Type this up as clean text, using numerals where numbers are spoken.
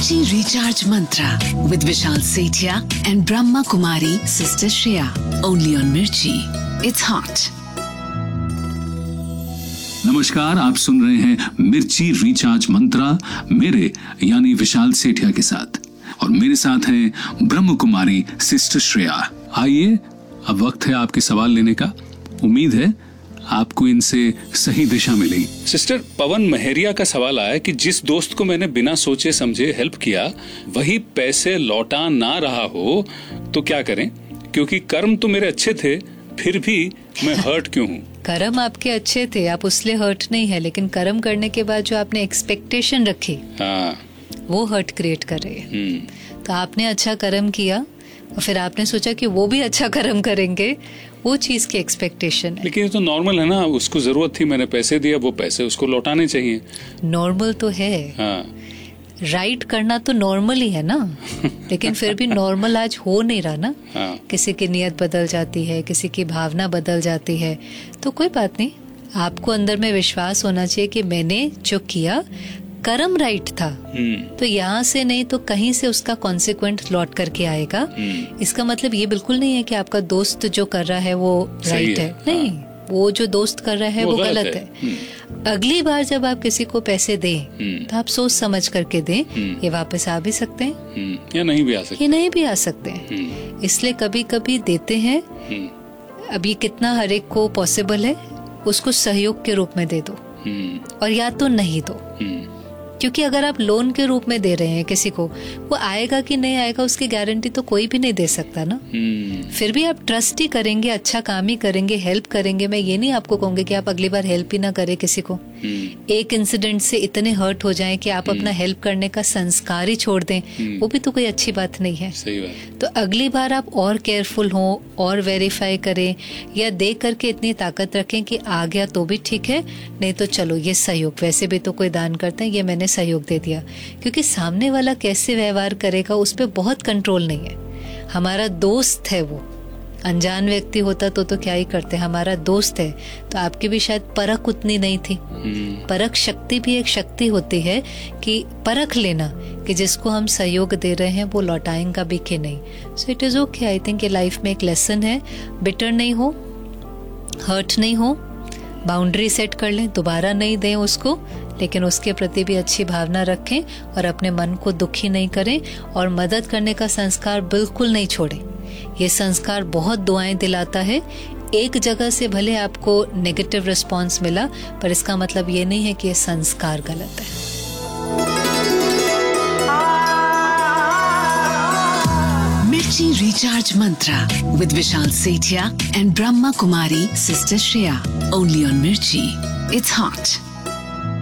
Mirchi Recharge Mantra with Vishal Sethia and Brahma Kumari Sister Shreya. Only on Mirchi. It's hot. नमस्कार, आप सुन रहे हैं मिर्ची recharge मंत्रा मेरे यानी विशाल सेठिया के साथ, और मेरे साथ हैं ब्रह्म कुमारी सिस्टर श्रेया। आइए, अब वक्त है आपके सवाल लेने का। उम्मीद है आपको इनसे सही दिशा मिलेगी। सिस्टर, पवन महरिया का सवाल आया कि जिस दोस्त को मैंने बिना सोचे समझे हेल्प किया वही पैसे लौटा ना रहा हो तो क्या करें, क्योंकि कर्म तो मेरे अच्छे थे फिर भी मैं हर्ट क्यों हूँ? कर्म आपके अच्छे थे, आप उसलिए हर्ट नहीं है, लेकिन कर्म करने के बाद जो आपने एक्सपेक्टेशन रखी वो हर्ट क्रिएट कर रही है। तो आपने अच्छा कर्म किया और फिर आपने सोचा कि वो भी अच्छा कर्म करेंगे, वो चीज की एक्सपेक्टेशन है। लेकिन ये तो नॉर्मल है ना, उसको जरूरत थी, मैंने पैसे दिया, वो पैसे उसको लौटाने चाहिए। नॉर्मल तो है, राइट करना तो नॉर्मल ही है ना, लेकिन फिर भी नॉर्मल आज हो नहीं रहा ना। किसी की नीयत बदल जाती है, किसी की भावना बदल जाती है, तो कोई बात नहीं, आपको अंदर में विश्वास होना चाहिए कि मैंने जो किया कर्म राइट था। तो यहाँ से नहीं तो कहीं से उसका कॉन्सिक्वेंस लौट करके आएगा। इसका मतलब ये बिल्कुल नहीं है कि आपका दोस्त जो कर रहा है वो राइट है, नहीं, वो जो दोस्त कर रहा है वो गलत है। अगली बार जब आप किसी को पैसे दें तो आप सोच समझ करके दें, ये वापस आ भी सकते हैं या नहीं भी आ सकते, ये नहीं भी आ सकते हैं। इसलिए कभी कभी देते हैं, अब ये कितना हर एक को पॉसिबल है, उसको सहयोग के रूप में दे दो और या तो नहीं दो। क्योंकि अगर आप लोन के रूप में दे रहे हैं किसी को, वो आएगा कि नहीं आएगा उसकी गारंटी तो कोई भी नहीं दे सकता ना। फिर भी आप ट्रस्ट ही करेंगे, अच्छा काम ही करेंगे, हेल्प करेंगे। मैं ये नहीं आपको कहूंगी कि आप अगली बार हेल्प ही ना करें किसी को। एक इंसिडेंट से इतने हर्ट हो जाएं कि आप अपना हेल्प करने का संस्कार ही छोड़ दें, वो भी तो कोई अच्छी बात नहीं है। सही बात। तो अगली बार आप और केयरफुल हो और वेरीफाई करें, या देख करके इतनी ताकत रखें कि आ गया तो भी ठीक है, नहीं तो चलो ये सहयोग, वैसे भी तो कोई दान करते हैं, ये मैंने सहयोग दे दिया। क्योंकि सामने वाला कैसे व्यवहार करेगा उस पर बहुत कंट्रोल नहीं है। हमारा दोस्त है, वो अनजान व्यक्ति होता तो क्या ही करते, हमारा दोस्त है, तो आपकी भी शायद परख उतनी नहीं थी। परख शक्ति भी एक शक्ति होती है कि परख लेना कि जिसको हम सहयोग दे रहे हैं वो लौटाएंगा भी कि नहीं। So it is okay. I think ये लाइफ में एक लेसन है, बिटर नहीं हो, हर्ट नहीं हो, बाउंड्री सेट कर लें, दोबारा नहीं दें उसको, लेकिन उसके प्रति भी अच्छी भावना रखें और अपने मन को दुखी नहीं करें, और मदद करने का संस्कार बिल्कुल नहीं छोड़ें। ये संस्कार बहुत दुआएं दिलाता है। एक जगह से भले आपको नेगेटिव रिस्पॉन्स मिला, पर इसका मतलब ये नहीं है कि ये संस्कार गलत है। Mirchi Recharge Mantra with Vishal Sethia and Brahma Kumari Sister Shreya. Only on Mirchi. It's hot.